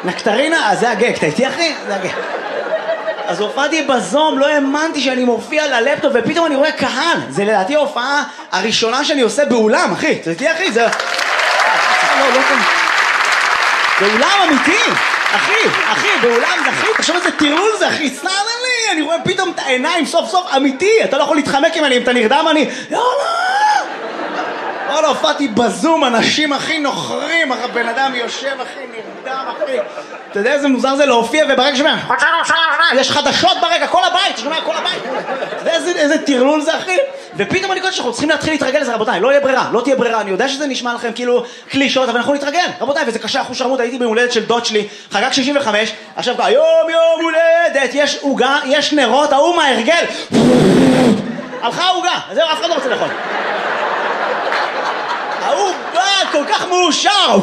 נקטרינה, זה הגג, אתה איתי אחי? זה הגג. אז הופעתי בזום, לא האמנתי שאני מופיע ללפטופ, ופתאום אני רואה קהל. זה לדעתי ההופעה הראשונה שאני עושה באולם, אחי. אתה איתי אחי? זה... לא כאן. באולם אמיתי. אחי, באולם זה אחי, תחשוב איזה טירול זה אחי, סתם לי, אני רואה פתאום את העיניים סוף סוף אמיתי, אתה לא יכול להתחמק עם אני, אם אתה נרדם אני, לא, הופעתי בזום, אנשים הכי נוחרים, הבן אדם יושב הכי נרדם אחי, אתה יודע איזה מוזר זה להופיע וברגע שומע, יש חדשות ברגע, כל הבית, שומע כל הבית, אתה יודע איזה טירלול זה אחי, ופתאום אני חושב שאנחנו צריכים להתחיל להתרגל לזה רבותיי, לא תהיה ברירה, אני יודע שזה נשמע לכם כאילו קלישות, אבל אנחנו נתרגל, רבותיי, וזה קשה, אחוז שרמוט, הייתי בהולדת של דוד שלי, חגג 65, עכשיו יום הולדת, יש עוגה, יש נרות, ההוא מההרגל, הלכה העוגה, זהו, אף אחד לא רוצה לאכול. ההוא בא כל כך מאושר,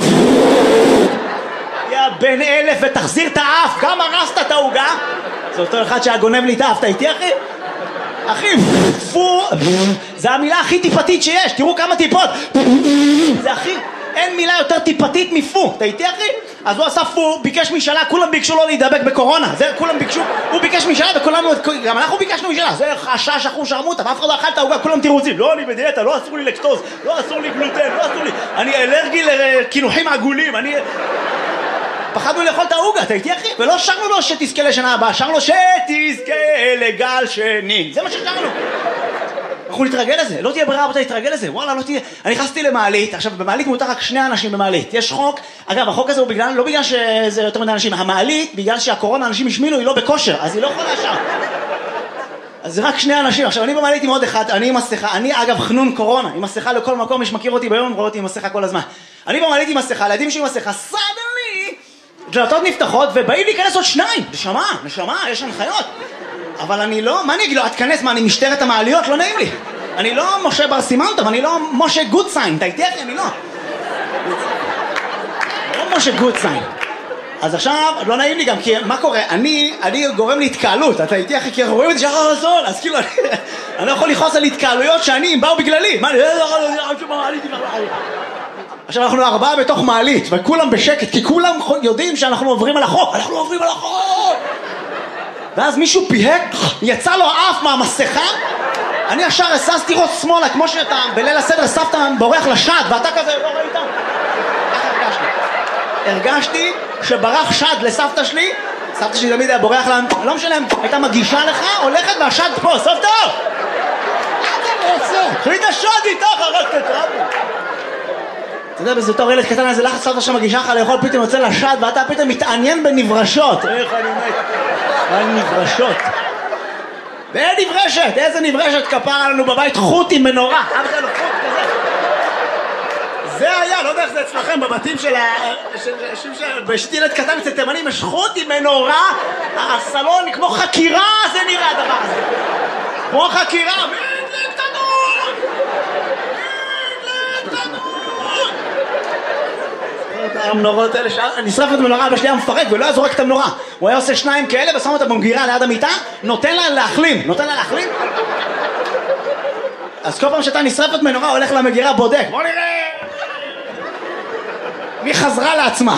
יא בן 1000 ותחזיר את האף, גם הרסת את העוגה, זה אותו אחד שהגונב לי את האף, אתה איתי אחי? אחי, פו, זה המילה הכי טיפתית שיש, תראו כמה טיפות, זה הכי, אין מילה יותר טיפתית מפו, אתה איתי אחי? אז הוא עשה פו, ביקש משאלה, כולם ביקשו לו להידבק בקורונה, זה כולם ביקשו, הוא ביקש משאלה וכולנו, גם אנחנו ביקשנו משאלה, זה חשש אחוז שרמוטה, ואף אחד לא אכל את העוגה, כולם תירוצים, לא אני בדיאטה, לא אסור לי לקטוז, לא אסור לי גלוטן, לא אסור לי, אני אלרגי לקינוחים עגולים, פחדנו לאכול את העוגה, אתה איתי אחי? ולא שרנו לו שתזכה לשנה הבאה, שרנו לו שתזכה לגל שני, זה מה ששרנו. אנחנו נתרגל לזה, לא תהיה ברירה, אתה נתרגל לזה, וואלה, לא תהיה... אני נכנסתי למעלית, עכשיו במעלית מותר רק 2 אנשים במעלית, יש חוק, אגב, החוק הזה הוא בגלל, לא בגלל שזה יותר מדי אנשים, המעלית, בגלל שהקורונה אנשים השמינו, היא לא בכושר, אז היא לא יכולה שם. אז זה רק 2 אנשים, עכשיו אני במעלית עם עוד אחד, אני עם מסכה, אני אגב חנון קורונה, עם מסכה לכל מקום, מי שמכיר אותי ביום, רואה אותי עם מסכה כל הזמן. אני במעלית עם מסכה, לידים שלי עם מסכה, סדלי, דלתות נפתחות ובאים להיכנס עוד 2, נשמה, יש הנחיות. אבל אני לא, מה אני אגיד לו, את כנס, מה אני משטרת המעליות, לא נעים לי. אני לא משה בר סימנטוב, אני לא משה גודסיין, אתה איתי אחי, אני לא משה גודסיין. אז עכשיו, לא נעים לי גם, כי מה קורה? אני גורם להתקהלות, אתה איתי אחי, כי רואים את זה שחר רזון, אז כאילו, אני לא יכול לכעוס על התקהלויות שאני, הם באו בגללי. מה, עכשיו אנחנו 4 בתוך מעלית, וכולם בשקט, כי כולם יודעים שאנחנו עוברים על החוק, ואז מישהו פיהק, יצא לו אף מהמסכה, אני ישר הססתי ראש שמאלה, כמו שאתה בליל הסדר הסבתא בורח לשד, ואתה כזה לא ראית? ככה הרגשתי שברח שד לסבתא שלי, סבתא שלי תמיד היה בורח לה, לא משנה, הייתה מגישה לך, הולכת והשד פה, סבתא! קחי את השד איתך, הרגת את רבי. אתה יודע, בזה תור ילד קטן, איזה לחץ סבתא שמגישה לך לאכול, פתאום יוצא לשד, ואתה פתאום מתעניין בנברשות. איך אני מת? על נברשות. ואין נברשת, איזה נברשת כפרה לנו בבית, חוט עם מנורה. אף אחד לא חוט כזה. זה היה, לא יודע איך זה אצלכם, בבתים של בשתי ילד קטן אצל תימנים, יש חוט עם מנורה, הסלון כמו חקירה, זה נראה הדבר הזה. כמו חקירה, המנורות האלה, נשרפת מנורה, אבא שלי היה מפרק ולא היה זורק את המנורה. הוא היה עושה 2 כאלה ושם אותה במגירה ליד המיטה, נותן לה להחלים. אז כל פעם שאתה נשרפת מנורה, הולך למגירה, בודק. בוא נראה מי חזרה לעצמה.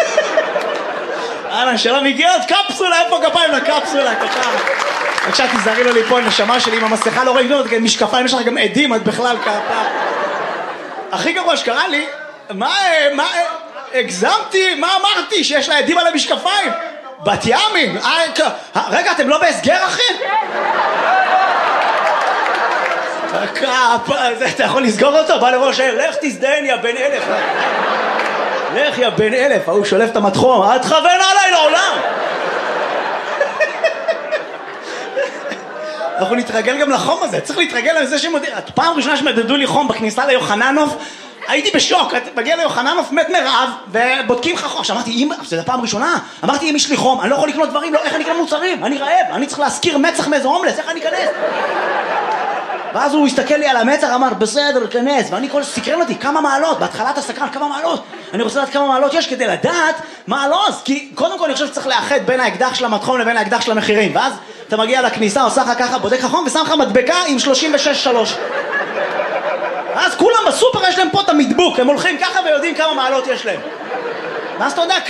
שלום, הגיע עוד קפסולה, איפה כפיים לקפסולה? בבקשה תזהרי לו לי פה נשמה שלי עם המסכה, לא רואים אותה, משקפיים, יש לך גם עדים, את בכלל כפה. הכי גרוע שקרה לי, מה הגזמתי? מה אמרתי? שיש לה עדים על המשקפיים? בת ימים? רגע, אתם לא בהסגר אחי? אתה יכול לסגור אותו? בא לראש העיר, לך תזדיין יא בן 1000. לך יא בן 1000, הוא שולף את המתחום, אל תכוון עליי לעולם. אנחנו נתרגל גם לחום הזה, צריך להתרגל לזה שמודיע. פעם ראשונה שמדדו לי חום בכניסה ליוחננוף, הייתי בשוק, מגיע ליוחננוף מת מרעב ובודקים לך חום. עכשיו אמרתי, זה פעם ראשונה, אמרתי אם יש לי חום, אני לא יכול לקנות דברים, איך אני אקנה מוצרים, אני רעב, אני צריך להזכיר מצח מאיזה הומלס, איך אני אכנס? ואז הוא הסתכל לי על המצח, אמר בסדר, כנס, ואני כל סקרן אותי, כמה מעלות, בהתחלת הסקרן, כמה מעלות, אני רוצה לדעת כמה מעלות יש כדי לדעת מה הלוז, כי קודם כל אני חושב שצריך לאחד בין האקדח של המתחום לבין האקדח של המחירים, ואז אתה מגיע לכניסה, עושה לך ככה, בודק לך חום ושם לך מדבקה עם 36.3. אז כולם בסופר יש להם פה את המדבוק, הם הולכים ככה ויודעים כמה מעלות יש להם. ואז אתה יודע